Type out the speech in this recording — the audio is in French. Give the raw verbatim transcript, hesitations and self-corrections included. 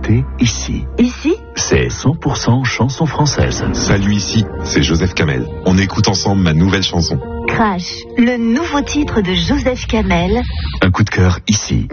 écoutez ici. Ici, c'est cent pour cent chanson française. Salut, ici, c'est Joseph Kamel. On écoute ensemble ma nouvelle chanson. Crash, le nouveau titre de Joseph Kamel. Un coup de cœur ici.